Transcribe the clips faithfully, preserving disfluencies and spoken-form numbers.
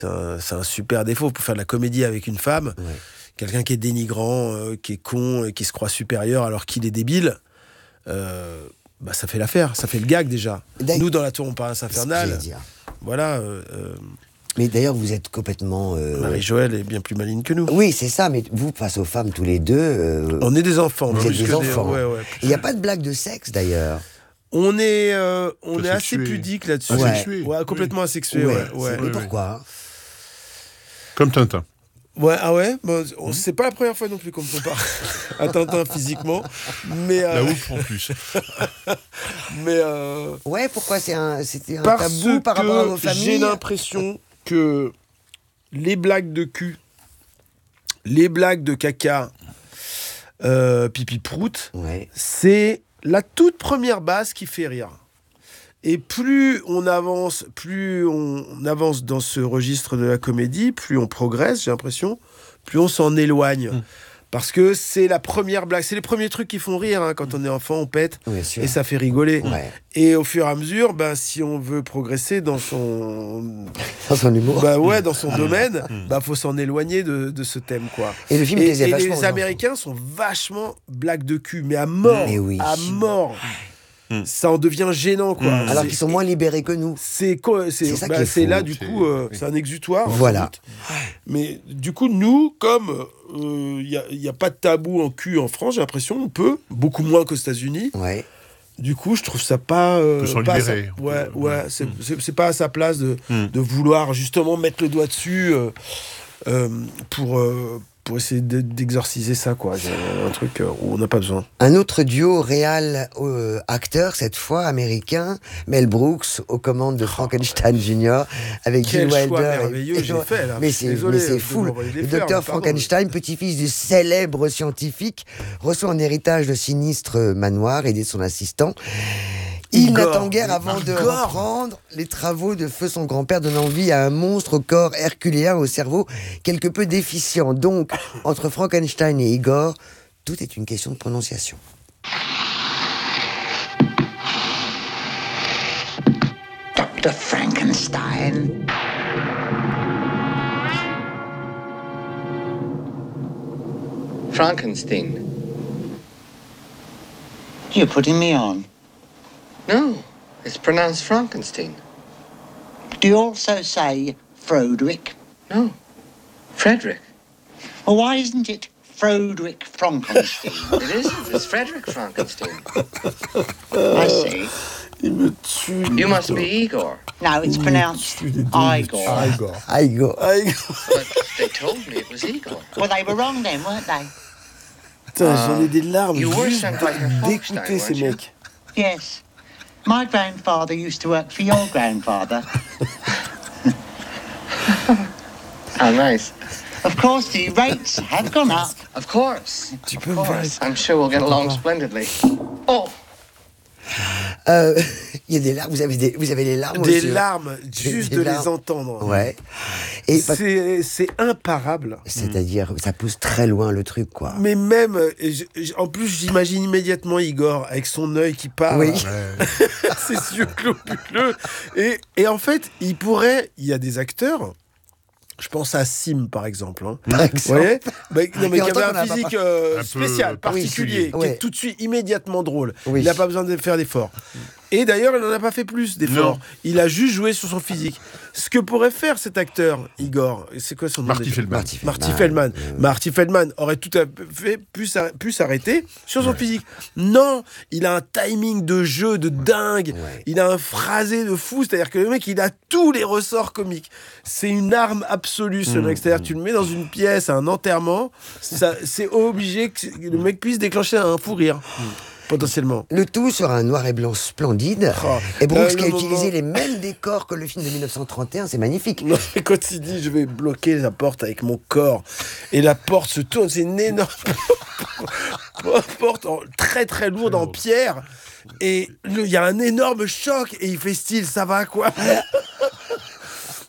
C'est un, c'est un super défaut pour faire de la comédie avec une femme. Ouais. Quelqu'un qui est dénigrant, euh, qui est con, et qui se croit supérieur alors qu'il est débile. Euh, bah ça fait l'affaire, ça fait le gag déjà. Nous dans La Tour Montparnasse Infernale, voilà. Euh, euh, mais d'ailleurs vous êtes complètement. Euh... Marie-Joëlle est bien plus maligne que nous. Oui c'est ça, mais vous face aux femmes tous les deux. Euh... On est des enfants. Vous êtes des enfants. Des... Ouais, ouais. Il n'y a pas de blague de sexe d'ailleurs. On est, euh, on est assez pudique là-dessus. Ouais. Ouais, complètement oui. asexué. Ouais. Ouais, ouais. Et pourquoi? Comme Tintin. Ouais, ah ouais, bon, mmh. c'est pas la première fois non plus qu'on me compare à Tintin physiquement, mais euh... la ouf en plus. mais euh... ouais, pourquoi c'est un, c'était un Parce tabou par rapport à vos familles? J'ai l'impression que les blagues de cul, les blagues de caca, euh, pipi prout, ouais. c'est la toute première base qui fait rire. Et plus on avance, plus on avance dans ce registre de la comédie, plus on progresse, j'ai l'impression, plus on s'en éloigne. Mmh. Parce que c'est la première blague, c'est les premiers trucs qui font rire. Hein. Quand on est enfant, on pète et ça fait rigoler. Ouais. Et au fur et à mesure, ben, si on veut progresser dans son... Dans son humour. Ben, ouais, dans son domaine, il ben, faut s'en éloigner de, de ce thème. Quoi. Et le film et, et les Américains sont vachement blagues de cul, mais à mort. Mais oui. À mort. Ça en devient gênant, quoi. Mmh. Alors qu'ils sont moins libérés que nous. C'est quoi C'est, c'est, ça bah, c'est là, du coup, euh, c'est un exutoire. Voilà. Mais du coup, nous, comme il n'y a, a pas de tabou en cul en France, j'ai l'impression, on peut, beaucoup moins qu'aux États-Unis. Ouais. Du coup, je trouve ça pas. Euh, on peut pas libérer. Sa... Ouais, ouais. C'est, mmh. c'est, c'est pas à sa place de, mmh. de vouloir justement mettre le doigt dessus euh, euh, pour. Euh, pour essayer d'exorciser ça, quoi. Il y a un truc où on n'a pas besoin. Un autre duo réal-acteur, euh, cette fois américain, Mel Brooks, aux commandes de Frankenstein Junior, avec Quel Gene choix Wilder. merveilleux et... j'ai fait, là. Mais c'est, Désolé, mais c'est fou. Le docteur Frankenstein, petit-fils du célèbre scientifique, reçoit en héritage le sinistre manoir, aidé de son assistant. Il Igor, n'attend guère avant Igor. de reprendre les travaux de feu son grand-père, donnant vie à un monstre au corps herculéen, au cerveau quelque peu déficient. Donc, entre Frankenstein et Igor, tout est une question de prononciation. Doctor Frankenstein. Frankenstein. You're putting me on. No, it's pronounced Frankenstein. Do you also say Froderick? No, Frederick. Well, why isn't it Froderick Frankenstein? It isn't, it's Frederick Frankenstein. I see. You must be Igor. No, it's pronounced Igor. Igor. Igor. But they told me it was Igor. Well, they were wrong then, weren't they? Putain, j'en ai des larmes You were juste sent by her d'écouter ces you? mecs. Yes. My grandfather used to work for your grandfather. How nice. Of course, the rates have gone up. Of course. Tu of peux course. I'm sure we'll get along splendidly. Oh. Euh, il y a des larmes, vous avez, des, vous avez les larmes Des aussi, larmes, juste des de larmes. Les entendre. Ouais. Et c'est, c'est imparable. C'est-à-dire, ça pousse très loin le truc, quoi. Mais même, en plus, j'imagine immédiatement Igor avec son œil qui part. Oui. Ouais. Ses yeux globuleux. Et, et en fait, il pourrait, il y a des acteurs. Je pense à Sim, par exemple. Hein. Par exemple. Vous voyez bah, non, mais qui avait un physique euh, un spécial, particulier, oui, qui est tout de suite immédiatement drôle. Oui. Il n'a pas besoin de faire d'efforts. Et d'ailleurs, il n'en a pas fait plus d'efforts. Non. Il a juste joué sur son physique. Ce que pourrait faire cet acteur, Igor, c'est quoi son nom? Marty Feldman. Marty Feldman. Marty Feldman. Euh... Marty Feldman aurait tout à fait pu, pu s'arrêter sur son ouais. physique. Non, il a un timing de jeu de dingue. Ouais. Il a un phrasé de fou. C'est-à-dire que le mec, il a tous les ressorts comiques. C'est une arme absolue, ce mmh. mec. C'est-à-dire que tu le mets dans une pièce, à un enterrement, ça, c'est obligé que le mec puisse déclencher un fou rire. Mmh. Potentiellement. Le tout sur un noir et blanc splendide. Oh, et Brooks qui a moment... utilisé les mêmes décors que le film de dix-neuf cent trente et un, c'est magnifique. Non, mais quand il dit je vais bloquer la porte avec mon corps, et la porte se tourne, c'est une énorme porte en, très très lourde en pierre, et il y a un énorme choc, et il fait style, ça va quoi?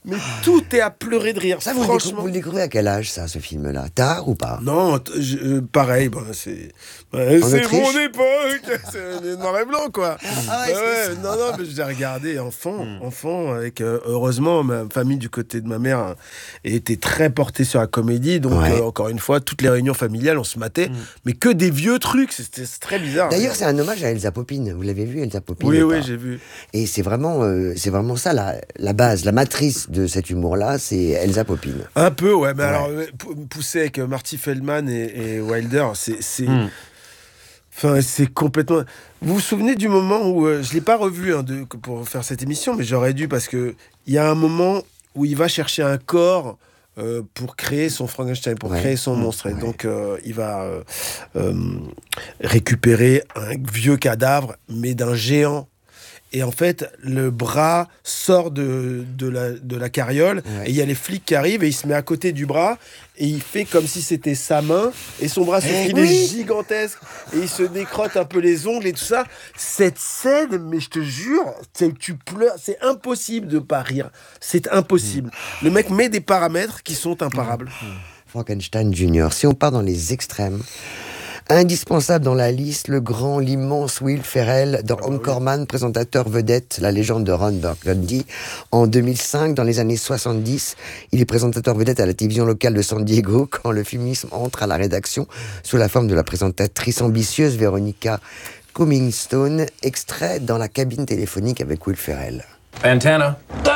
mais tout est à pleurer de rire. Ça, vous, franchement. Le vous le découvrez à quel âge, ça, ce film-là? Tard ou pas? Non, t- je- euh, pareil, bah, c'est, bah, c'est Autriche mon époque, c'est noir et blanc, quoi. Ah ouais, Bah c'est ouais, non, non, mais je l'ai regardé enfant, enfant, avec, euh, heureusement, ma famille du côté de ma mère hein, était très portée sur la comédie, donc, Ouais. euh, encore une fois, toutes les réunions familiales, on se matait, mais que des vieux trucs, c'était c'est très bizarre. D'ailleurs, c'est un hommage à Elsa Poppin. Vous l'avez vu, Elsa Poppin? Oui, ou oui, pas? j'ai vu. Et c'est vraiment, euh, c'est vraiment ça, la, la base, la matrice de cet humour-là, c'est Elsa Poppin. Un peu, ouais, mais Ouais. alors, euh, pou- poussé avec euh, Marty Feldman et, et Wilder, c'est. c'est... Mm. Enfin, c'est complètement. Vous vous souvenez du moment où euh, je l'ai pas revu hein, de, pour faire cette émission, mais j'aurais dû parce que il y a un moment où il va chercher un corps euh, pour créer son Frankenstein, pour Ouais. créer son monstre, et Ouais. donc euh, il va euh, euh, récupérer un vieux cadavre, mais d'un géant. Et en fait, le bras sort de, de, la, de la carriole, Ouais. et il y a les flics qui arrivent, et il se met à côté du bras, et il fait comme si c'était sa main, et son bras, Eh il est oui. gigantesque, et il se décrotte un peu les ongles et tout ça. Cette scène, mais je te jure, c'est- tu pleures, c'est impossible de pas rire. C'est impossible. Le mec met des paramètres qui sont imparables. Frankenstein Junior. Si on part dans les extrêmes, indispensable dans la liste, le grand, l'immense Will Ferrell dans Anchorman, présentateur vedette, la légende de Ron Burgundy. En deux mille cinq, dans les années soixante-dix, il est présentateur vedette à la télévision locale de San Diego quand le filmisme entre à la rédaction sous la forme de la présentatrice ambitieuse Veronica Cummingstone, extrait dans la cabine téléphonique avec Will Ferrell. Fantana.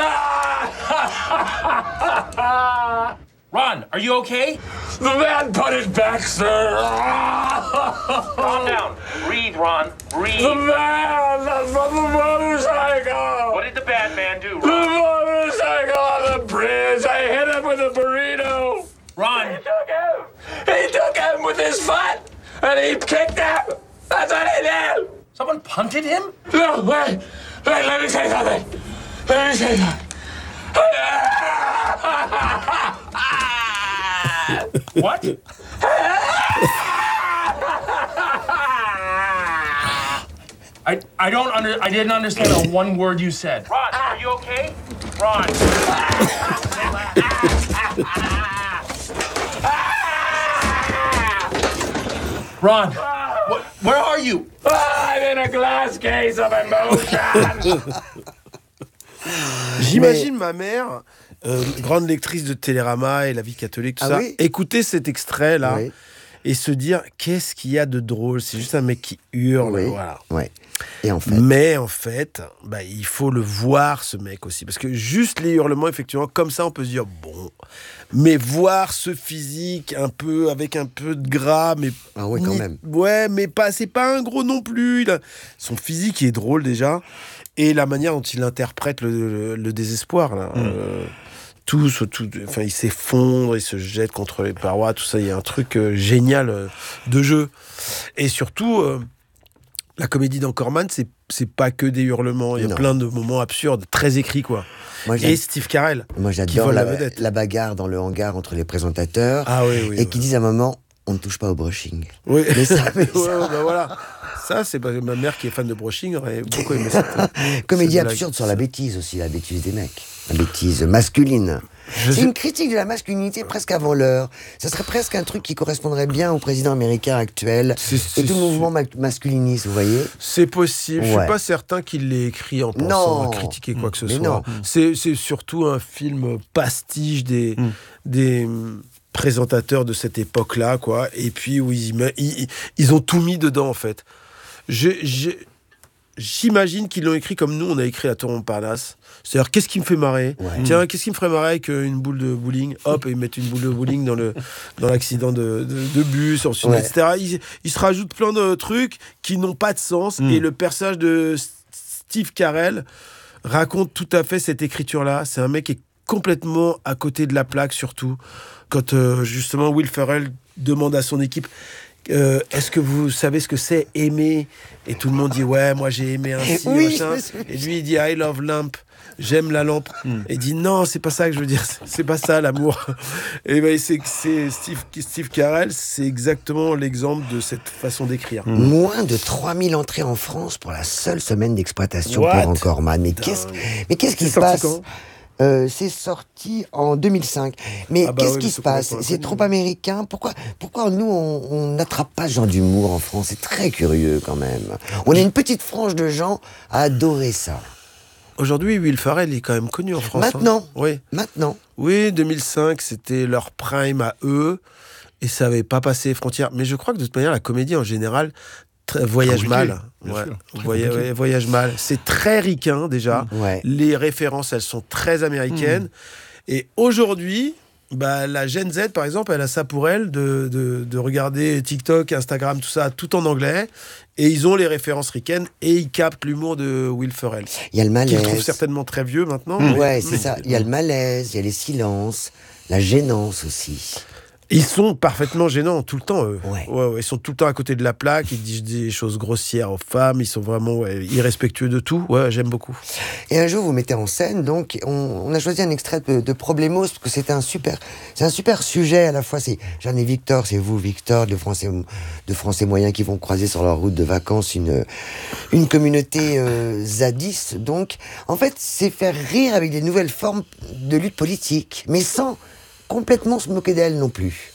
Ron, are you okay? The man put it back, sir. Calm down. Breathe, Ron. Breathe. The man that's from the motorcycle. What did the bad man do, The Ron? motorcycle on the bridge. I hit him with a burrito. Ron. He took him. He took him with his foot, and he kicked him. That's what he did. Someone punted him? No, wait, wait. Let me say something. Let me say something. What? I I don't under I didn't understand a one word you said. Ron, are you okay? Ron. Ron, what, where are you? I'm in a glass case of emotion. J'imagine ma mère, euh, grande lectrice de Télérama et La Vie catholique, tout Ah ça, oui écouter cet extrait-là Oui. et se dire qu'est-ce qu'il y a de drôle. C'est juste un mec qui hurle. Oui. Voilà. Ouais. Et en fait, Mais en fait, bah, il faut le voir, ce mec aussi. Parce que juste les hurlements, effectivement, comme ça, on peut se dire, bon. Mais voir ce physique un peu, avec un peu de gras, mais. Ah ouais, quand même. Ouais, mais pas, c'est pas un gros non plus. Il a- Son physique est drôle déjà. Et la manière dont il interprète le, le- le désespoir, là. Euh, tout, ce- tout, enfin, il s'effondre, il se jette contre les parois, tout ça. Il y a un truc euh, génial euh, de jeu. Et surtout. euh, La comédie d'Anchorman, c'est c'est pas que des hurlements. Il y a Non. plein de moments absurdes, très écrits, quoi. Moi, Et j'aime- Steve Carell, moi qui j'adore vole la la, vedette. la bagarre dans le hangar entre les présentateurs Ah oui, oui. et oui. qui disent à un moment, on ne touche pas au brushing. Oui. Mais ça, mais Ouais, ça- ouais, bah voilà. Ça, c'est pas... ma mère qui est fan de brushing aurait beaucoup aimé cette. Comédie cette blague. absurde sur la bêtise aussi, la bêtise des mecs. La bêtise masculine. Je C'est sais- une critique de la masculinité presque avant l'heure. Ça serait presque un truc qui correspondrait bien au président américain actuel C'est- et c'est tout le sûr. mouvement ma- masculiniste, vous voyez. C'est possible. Je Ouais. suis pas certain qu'il l'ait écrit en pensant Non. à critiquer quoi que ce Mais soit. non. C'est c'est surtout un film pastiche des Mm. des hum, présentateurs de cette époque-là, quoi. Et puis où ils, me- ils, ils ont tout mis dedans, en fait. Je- je- J'imagine qu'ils l'ont écrit comme nous, on a écrit La Tour Montparnasse. C'est-à-dire, qu'est-ce qui me fait marrer Ouais. Tiens, qu'est-ce qui me ferait marrer avec euh, une boule de bowling Hop, et ils mettent une boule de bowling dans le dans l'accident de, de, de bus, ensuite, Ouais. et cetera. Ils, ils se rajoutent plein de trucs qui n'ont pas de sens. Mm. Et le personnage de S- Steve Carell raconte tout à fait cette écriture-là. C'est un mec qui est complètement à côté de la plaque, surtout quand euh, justement Will Ferrell demande à son équipe euh, est-ce que vous savez ce que c'est aimer? Et tout le monde dit ouais, moi j'ai aimé ainsi, Oui, machin. je me suis- Et lui il dit I love lamp, j'aime la lampe. Et il dit non, c'est pas ça que je veux dire, c'est- c'est pas ça l'amour. Et ben c'est c'est Steve Steve Carell, c'est exactement l'exemple de cette façon d'écrire. Moins de trois mille entrées en France pour la seule semaine d'exploitation What pour Anchorman. Mais qu'est-ce mais qu'est-ce qui C'est se sorti passe quand Euh, c'est sorti en deux mille cinq. Mais Ah bah qu'est-ce oui, qui mais se c'est passe? complètement C'est inconnu. trop américain? Pourquoi, pourquoi nous, on on n'attrape pas ce genre d'humour en France? C'est très curieux quand même. On est une petite frange de gens à adorer ça. Aujourd'hui, Will Ferrell est quand même connu en France. Maintenant. hein. Oui. Maintenant. Oui, deux mille cinq, c'était leur prime à eux. Et ça n'avait pas passé les frontières. Mais je crois que de toute manière, la comédie en général très- voyage Compliqué, mal. bien Ouais. sûr, très Voya- compliqué. ouais, voyage mal. C'est très ricain déjà. Ouais. Les références, elles sont très américaines. Et aujourd'hui, bah, la Gen Z, par exemple, elle a ça pour elle de, de, de regarder TikTok, Instagram, tout ça, tout en anglais. Et ils ont les références ricaines et ils captent l'humour de Will Ferrell. Il y a le Qu'ils trouvent malaise. certainement très vieux maintenant. Mmh. mais- Ouais, c'est mais- ça. Il y a le malaise, il y a les silences, la gênance aussi. Ils sont parfaitement gênants tout le temps, eux. Ouais. Ouais, ouais, ils sont tout le temps à côté de la plaque, ils disent des choses grossières aux femmes, ils sont vraiment ouais, irrespectueux de tout. Ouais, j'aime beaucoup. Et un jour, vous mettez en scène, donc, on, on a choisi un extrait de, de Problemos, parce que c'est un super, c'est un super sujet, à la fois, c'est Jeanne et Victor, c'est vous, Victor, de Français, de Français moyens qui vont croiser sur leur route de vacances une, une communauté euh, zadiste, donc, en fait, c'est faire rire avec des nouvelles formes de lutte politique, mais sans complètement se moquer d'elle non plus.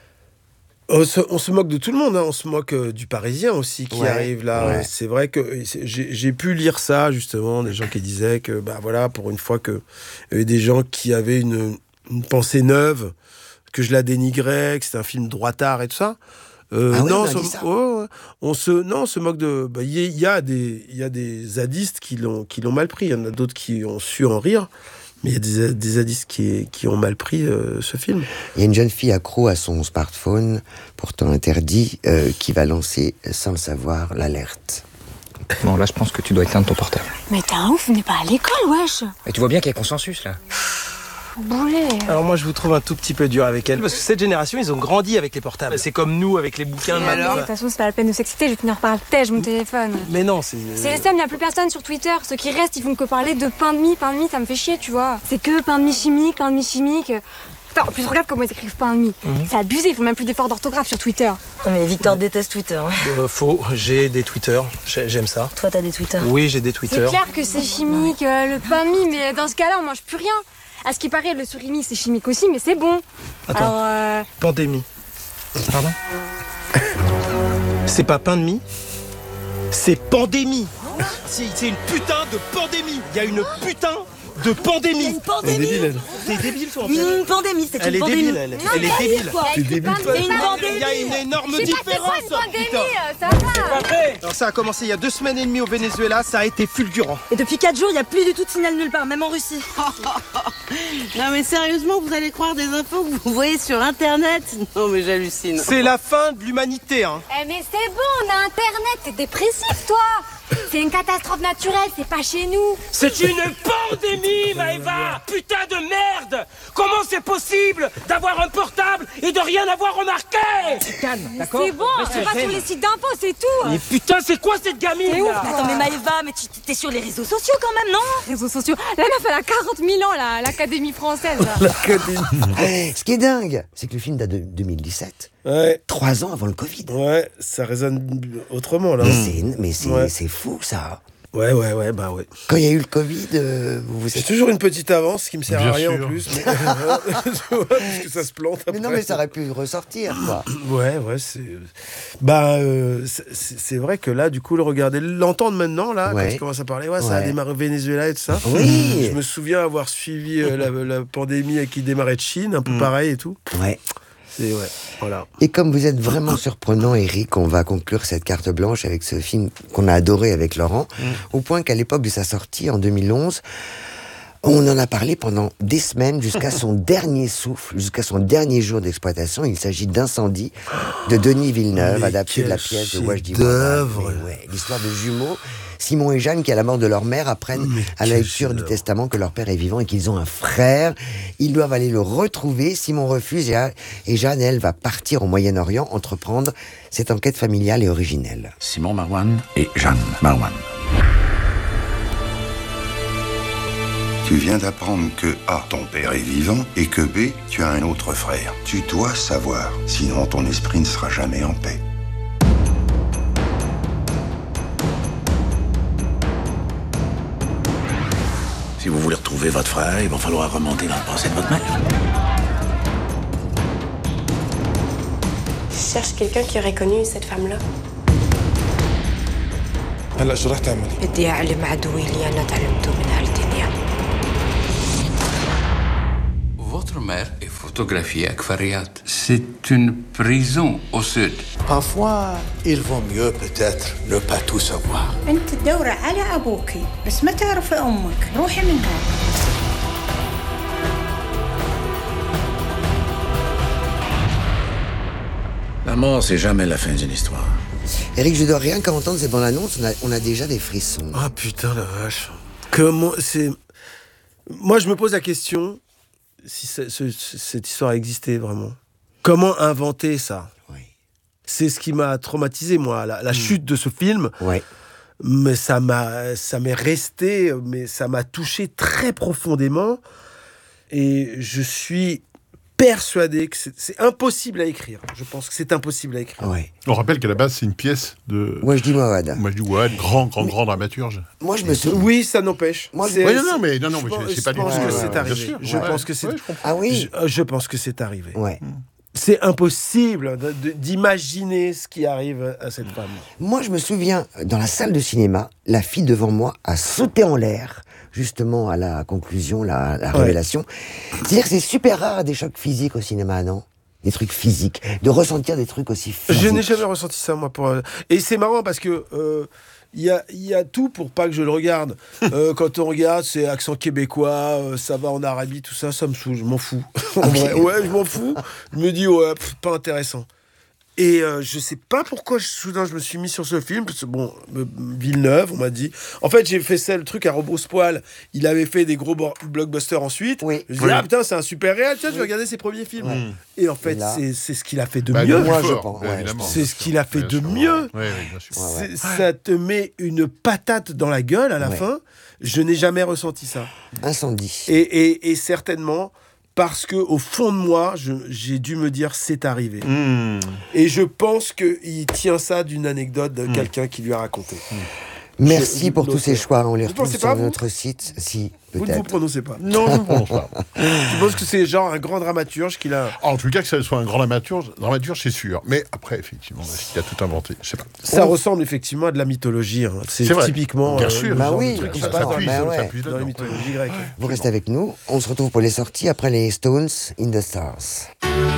On se, on se moque de tout le monde, hein. On se moque euh, du Parisien aussi qui Ouais, arrive là. ouais. C'est vrai que euh, c'est- j'ai j'ai pu lire ça justement, des gens qui disaient que bah voilà, pour une fois que il y avait des gens qui avaient une, une pensée neuve, que je la dénigrais, que c'était un film droitard et tout ça. Euh, Ah ouais, non, on a se- dit ça. ouais, ouais. on se, non, on se moque de. bah, Il y, a- il y a des, il y a des zadistes qui l'ont, qui l'ont mal pris. Il y en a d'autres qui ont su en rire. Mais il y a des, des zadistes qui, qui ont mal pris euh, ce film. Il y a une jeune fille accro à son smartphone, pourtant interdit, euh, qui va lancer, sans le savoir, l'alerte. Bon, là, je pense que tu dois éteindre ton portable. Mais t'es un ouf, venez pas à l'école, wesh. Et tu vois bien qu'il y a consensus, là. Boulet. Alors moi je vous trouve un tout petit peu dur avec elle parce que cette génération ils ont grandi avec les portables. C'est comme nous avec les bouquins de De maintenant. toute façon, c'est pas la peine de s'exciter, je vais finir par le tège mon téléphone. Mais non, c'est. C'est les seuls, il n'y a plus personne sur Twitter. Ceux qui restent, ils font que parler de pain de mie. Pain de mie, ça me fait chier, tu vois. C'est que pain de mie chimique, pain de mie chimique. Attends, en plus, regarde comment ils écrivent pain de mie. C'est abusé, ils font même plus d'efforts d'orthographe sur Twitter. Mais Victor déteste Twitter. Hein. Euh, faux, j'ai des Twitter, J'ai- j'aime ça. Toi, t'as des Twitter. Oui, j'ai des C'est Twitter. clair que c'est chimique, euh, le pain de mie, mais dans ce cas-là, on mange plus rien. À ce qui paraît, le surimi, c'est chimique aussi, mais c'est bon. Attends. Alors, euh, Pandémie. Pardon. C'est pas pain de mie, c'est pandémie. C'est c'est une putain de pandémie. Il y a une putain de pandémie. Une pandémie. T'es débile toi en fait. Une pandémie, c'est Elle une est pandémie. débile, elle, elle est débile. T'es débile, toi. C'est une pandémie. Il y a une énorme je sais pas c'est différence. quoi une pandémie, putain. euh, ça va. Alors ça a commencé il y a deux semaines et demie au Venezuela, ça a été fulgurant. Et depuis quatre jours, il n'y a plus du tout de signal nulle part, même en Russie. Non mais sérieusement, vous allez croire des infos que vous voyez sur internet? Non mais j'hallucine. C'est la fin de l'humanité, hein. Eh mais c'est bon, on a internet, t'es dépressif toi. C'est une catastrophe naturelle, c'est pas chez nous. C'est une pandémie, Maëva! Putain de merde! Comment c'est possible d'avoir un portable et de rien avoir remarqué? Calme, d'accord? C'est bon, c'est pas sur les sites d'infos, c'est tout. Mais putain, c'est quoi cette gamine C'est ouf. là? Attends, mais Maëva, mais tu t'es sur les réseaux sociaux quand même, non? Réseaux sociaux. La meuf, elle a quarante mille ans, là, l'Académie française. là. Eh, ce qui est dingue, c'est que le film date de deux mille dix-sept, Ouais, trois ans avant le Covid. ouais, ça résonne autrement là. Mais c'est, mais c'est, Ouais. c'est fou, ça. Ouais, ouais, ouais, bah ouais. Quand il y a eu le Covid, euh, vous vous J'ai êtes... toujours une petite avance qui me sert Bien à rien sûr. en plus. Mais... tu vois, parce que ça se plante après. Mais non, mais ça aurait pu ressortir, quoi. Ouais, ouais, c'est. Bah, euh, c'est c'est vrai que là, du coup, le regarder, l'entendre maintenant, là, Ouais. quand tu commences à parler, ouais, ça a Ouais. démarré au Venezuela et tout ça. Oui. Je me souviens avoir suivi euh, la, la pandémie qui démarrait de Chine, un peu Mm. pareil et tout. Ouais. C'est, ouais, voilà. Et comme vous êtes vraiment surprenant, Eric, on va conclure cette carte blanche avec ce film qu'on a adoré avec Laurent, au point qu'à l'époque de sa sortie, en deux mille onze, on en a parlé pendant des semaines jusqu'à son dernier souffle, jusqu'à son dernier jour d'exploitation. Il s'agit d'Incendie de Denis Villeneuve, Mais adapté de la quel pièce de Wajdi chef-d'œuvre. Bourbon. Ouais, l'histoire de jumeaux. Simon et Jeanne, qui à la mort de leur mère, apprennent Mais à la quel lecture du chef-d'œuvre. testament que leur père est vivant et qu'ils ont un frère. Ils doivent aller le retrouver. Simon refuse et, et Jeanne, elle, va partir au Moyen-Orient, entreprendre cette enquête familiale et originelle. Simon Marwan et Jeanne Marwan. Tu viens d'apprendre que A, ton père est vivant, et que B, tu as un autre frère. Tu dois savoir, sinon ton esprit ne sera jamais en paix. Si vous voulez retrouver votre frère, il va falloir remonter dans le passé de votre mère. Je cherche quelqu'un qui aurait connu cette femme-là. هلا شو رح تعملي؟ بدي أعلم عدوي اللي أنا تعلمته من هالدنيا. Votre mère est photographiée à Kfariat. C'est une prison au sud. Parfois, il vaut mieux peut-être ne pas tout savoir. أنت تدور على أبوكي بس ما تعرفي أمك. روحي من هون. La mort, c'est jamais la fin d'une histoire. Eric, je dois rien qu'à entendre ces bandes annonces, on a, on a déjà des frissons. Ah putain la vache. Comment c'est. Moi je me pose la question si ce, ce, cette histoire existait vraiment. Comment inventer ça? Oui. C'est ce qui m'a traumatisé moi, la, la mmh. chute de ce film. Ouais. Mais ça m'a, ça m'est resté, mais ça m'a touché très profondément. Et je suis persuadé que c'est, c'est impossible à écrire. Je pense que c'est impossible à écrire. Ouais. On rappelle qu'à la base, c'est une pièce de... Wajdi Mouawad. Wajdi Mouawad, grand, grand, grand dramaturge. Moi, je me souviens... Oui, ça n'empêche. Moi, c'est... Oui, non, non, mais, non, non, mais je, c'est pas du tout... Je pense que c'est arrivé. Je ouais. pense que c'est... Ouais, ah oui je, je pense que c'est arrivé. Ouais. C'est impossible de, de, d'imaginer ce qui arrive à cette femme. Moi, je me souviens, dans la salle de cinéma, la fille devant moi a sauté en l'air, justement à la conclusion, la, la ouais. révélation. C'est-à-dire que c'est super rare des chocs physiques au cinéma, non? Des trucs physiques, de ressentir des trucs aussi physiques. Je n'ai jamais ressenti ça, moi. Pour... Et c'est marrant parce que... Euh... Il y a, y a tout pour pas que je le regarde. Euh, quand on regarde, c'est accent québécois, euh, ça va en Arabie, tout ça, ça me saoule, je m'en fous. En vrai, ouais, je m'en fous. Je me dis, ouais, pff, pas intéressant. Et euh, je sais pas pourquoi je, soudain je me suis mis sur ce film, parce que bon, euh, Villeneuve, on m'a dit. En fait, j'ai fait ça, le truc à Rebrousse-Poil. Il avait fait des gros bo- blockbusters ensuite. Oui. Je me dis, oui. ah putain, c'est un super réel, tiens, oui. je vais regarder ses premiers films. Oui. Et en fait, là, c'est, c'est ce qu'il a fait de bah, mieux. Moi, je pense. Ouais, c'est ce qu'il a fait de mieux. Ouais, ouais, bien sûr. Ouais, ouais. Ça te met une patate dans la gueule à la ouais. fin. Je n'ai jamais ressenti ça. Incendie. Et, et, et certainement. Parce que au fond de moi, je, j'ai dû me dire c'est arrivé. Mmh. Et je pense qu'il tient ça d'une anecdote de mmh. quelqu'un qui lui a raconté. Mmh. Merci je, pour tous ces choix. On les retrouve sur notre site. Si, peut-être. Vous ne vous prononcez pas. Non, je ne prononce pas. Je pense que c'est genre un grand dramaturge qui l'a... En tout cas, que ça soit un grand dramaturge, dramaturge c'est sûr. Mais après, effectivement, il a tout inventé. Je sais pas. Ça oh. ressemble effectivement à de la mythologie. Hein. C'est, c'est typiquement... Bien euh, sûr. Bah oui. Truc qui ça, se passe ça, puise, bah ouais. ça puise dans la mythologie grecque. Vous restez avec nous. On se retrouve pour les sorties après les Stones in the Stars.